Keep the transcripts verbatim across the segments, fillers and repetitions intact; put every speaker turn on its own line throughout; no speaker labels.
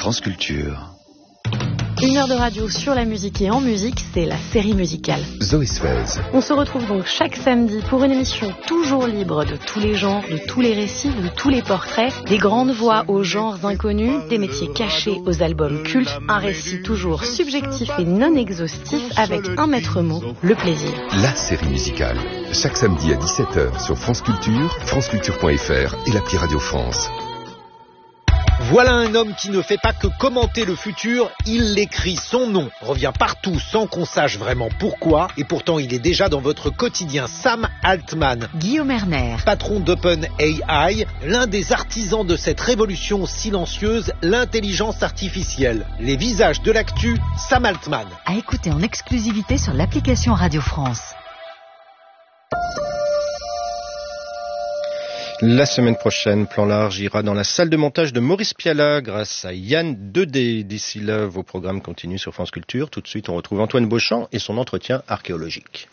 France Culture.
Une heure de radio sur la musique et en musique, c'est la série musicale.
Zoé Sfez.
On se retrouve donc chaque samedi pour une émission toujours libre de tous les genres, de tous les récits, de tous les portraits, des grandes voix aux genres inconnus, des métiers cachés aux albums cultes, un récit toujours subjectif et non exhaustif avec un maître mot, le plaisir.
La série musicale. Chaque samedi à dix-sept heures sur France Culture, franceculture point f r et l'appli Radio France.
Voilà un homme qui ne fait pas que commenter le futur, il l'écrit. Son nom revient partout sans qu'on sache vraiment pourquoi, et pourtant il est déjà dans votre quotidien. Sam Altman.
Guillaume Erner.
Patron d'OpenAI, l'un des artisans de cette révolution silencieuse, l'intelligence artificielle. Les visages de l'actu, Sam Altman.
À écouter en exclusivité sur l'application Radio France.
La semaine prochaine, Plan Large ira dans la salle de montage de Maurice Pialat grâce à Yann deux D. D'ici là, vos programmes continuent sur France Culture. Tout de suite, on retrouve Antoine Beauchamp et son entretien archéologique.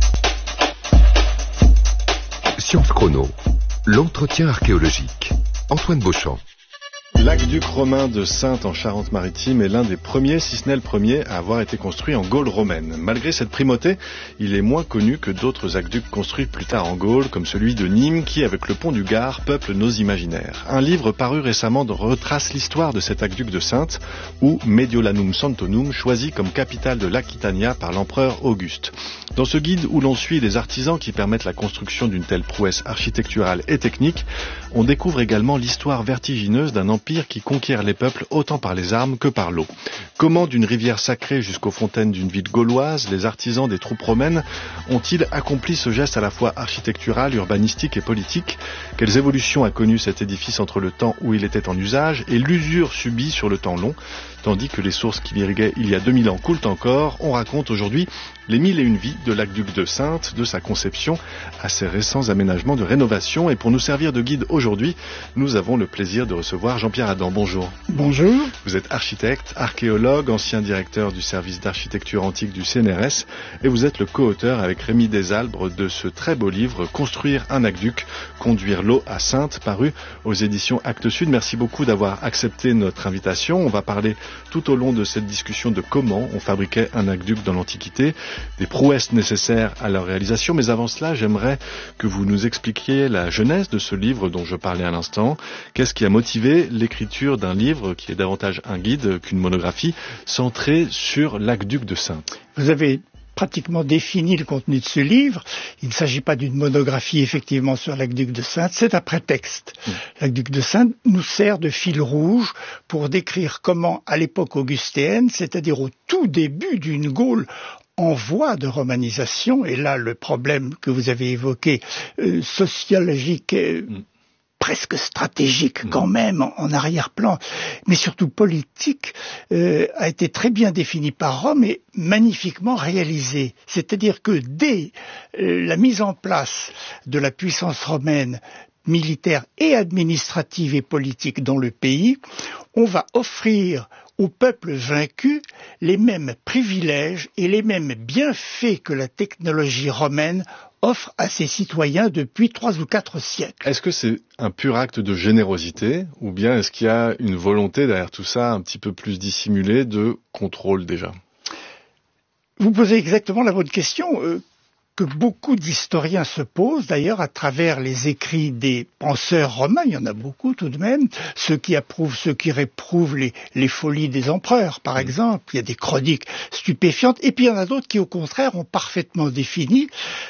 Science Chrono, l'entretien archéologique. Antoine Beauchamp.
L'aqueduc romain de Saintes en Charente-Maritime est l'un des premiers, si ce n'est le premier, à avoir été construit en Gaule romaine. Malgré cette primauté, il est moins connu que d'autres aqueducs construits plus tard en Gaule, comme celui de Nîmes, qui, avec le pont du Gard, peuple nos imaginaires. Un livre paru récemment retrace l'histoire de cet aqueduc de Saintes, ou Mediolanum Santonum, choisi comme capitale de l'Aquitania par l'empereur Auguste. Dans ce guide où l'on suit les artisans qui permettent la construction d'une telle prouesse architecturale et technique, on découvre également l'histoire vertigineuse d'un empire qui conquiert les peuples autant par les armes que par l'eau. Comment, d'une rivière sacrée jusqu'aux fontaines d'une ville gauloise, les artisans des troupes romaines ont-ils accompli ce geste à la fois architectural, urbanistique et politique? Quelles évolutions a connu cet édifice entre le temps où il était en usage et l'usure subie sur le temps long? Tandis que les sources qui l'irriguaient il y a deux mille ans coulent encore, on raconte aujourd'hui les mille et une vies de l'aqueduc de Saintes, de sa conception à ses récents aménagements de rénovation. Et pour nous servir de guide aujourd'hui, nous avons le plaisir de recevoir Jean-Pierre Adam. Bonjour.
Bonjour.
Vous êtes architecte, archéologue, ancien directeur du service d'architecture antique du C N R S et vous êtes le co-auteur avec Rémi Desalbres de ce très beau livre « Construire un aqueduc, conduire l'eau à Saintes » paru aux éditions Actes Sud. Merci beaucoup d'avoir accepté notre invitation. On va parler tout au long de cette discussion de comment on fabriquait un aqueduc dans l'Antiquité, des prouesses nécessaires à leur réalisation. Mais avant cela, j'aimerais que vous nous expliquiez la genèse de ce livre dont je parlais à l'instant. Qu'est-ce qui a motivé l'écriture d'un livre qui est davantage un guide qu'une monographie centrée sur l'aqueduc de Saintes?
Vous avez pratiquement défini le contenu de ce livre. Il ne s'agit pas d'une monographie effectivement sur l'aqueduc de Saintes, c'est un prétexte. Mmh. L'aqueduc de Saintes nous sert de fil rouge pour décrire comment, à l'époque augustéenne, c'est-à-dire au tout début d'une Gaule en voie de romanisation, et là le problème que vous avez évoqué, euh, sociologique, euh, mmh. presque stratégique quand même, en, en arrière-plan, mais surtout politique, euh, a été très bien défini par Rome et magnifiquement réalisé. C'est-à-dire que dès euh, la mise en place de la puissance romaine, militaire et administrative et politique dans le pays, on va offrir au peuple vaincu les mêmes privilèges et les mêmes bienfaits que la technologie romaine offre à ses citoyens depuis trois ou quatre siècles.
Est-ce que c'est un pur acte de générosité ou bien est-ce qu'il y a une volonté derrière tout ça un petit peu plus dissimulée de contrôle déjà?
Vous posez exactement la bonne question. Euh, que beaucoup d'historiens se posent, d'ailleurs, à travers les écrits des penseurs romains, il y en a beaucoup tout de même, ceux qui approuvent, ceux qui réprouvent les, les folies des empereurs, par exemple, il y a des chroniques stupéfiantes, et puis il y en a d'autres qui, au contraire, ont parfaitement défini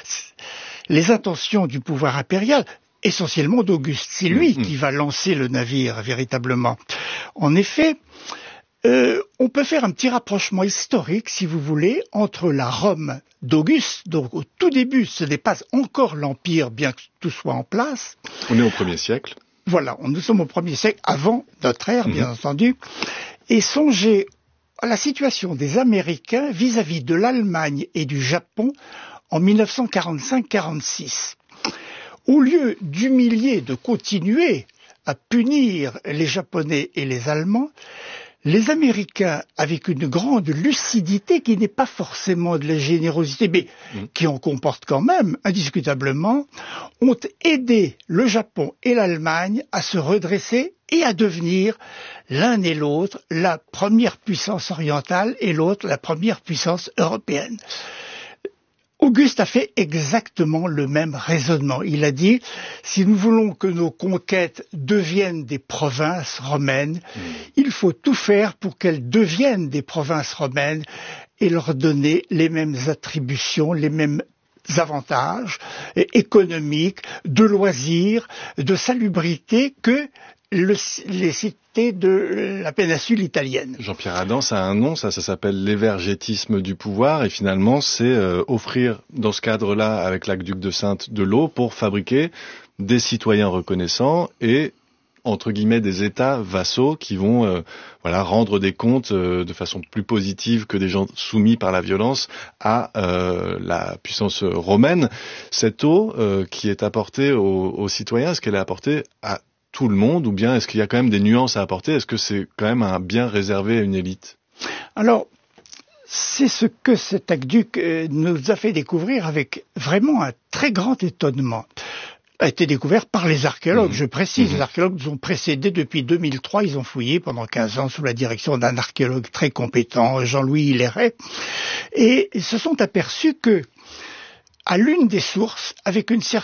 les intentions du pouvoir impérial, essentiellement d'Auguste. C'est lui mmh. qui va lancer le navire, véritablement. En effet, Euh, on peut faire un petit rapprochement historique, si vous voulez, entre la Rome d'Auguste, donc au tout début, ce n'est pas encore l'Empire, bien que tout soit en place.
On est au premier siècle.
Voilà, nous sommes au premier siècle, avant notre ère, mmh. bien entendu. Et songez à la situation des Américains vis-à-vis de l'Allemagne et du Japon en mille neuf cent quarante-cinq quarante-six. Au lieu d'humilier, de continuer à punir les Japonais et les Allemands, les Américains, avec une grande lucidité qui n'est pas forcément de la générosité, mais mmh. qui en comporte quand même, indiscutablement, ont aidé le Japon et l'Allemagne à se redresser et à devenir l'un et l'autre la première puissance orientale et l'autre la première puissance européenne. Auguste a fait exactement le même raisonnement. Il a dit, si nous voulons que nos conquêtes deviennent des provinces romaines, mmh. il faut tout faire pour qu'elles deviennent des provinces romaines et leur donner les mêmes attributions, les mêmes avantages économiques, de loisirs, de salubrité que le, les cités de la péninsule italienne.
Jean-Pierre Adam, ça a un nom, ça, ça s'appelle l'évergétisme du pouvoir, et finalement c'est euh, offrir dans ce cadre-là avec l'aqueduc de Saintes de l'eau pour fabriquer des citoyens reconnaissants et entre guillemets des États vassaux qui vont euh, voilà rendre des comptes euh, de façon plus positive que des gens soumis par la violence à euh, la puissance romaine. Cette eau euh, qui est apportée aux, aux citoyens, est-ce qu'elle est apportée à tout le monde ou bien est-ce qu'il y a quand même des nuances à apporter? Est-ce que c'est quand même un bien réservé à une élite?
Alors, c'est ce que cet aqueduc euh, nous a fait découvrir avec vraiment un très grand étonnement. A été découvert par les archéologues, mmh. je précise. Mmh. Les archéologues nous ont précédés depuis deux mille trois. Ils ont fouillé pendant quinze ans sous la direction d'un archéologue très compétent, Jean-Louis Hilleret. Et ils se sont aperçus que, à l'une des sources, avec une certaine